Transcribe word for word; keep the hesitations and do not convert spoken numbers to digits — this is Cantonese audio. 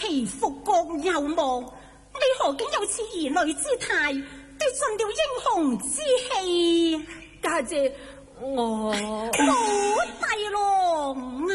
其復國有望，你何竟有此兒女之態，奪盡了英雄之氣？ 家姐，我好弟郎。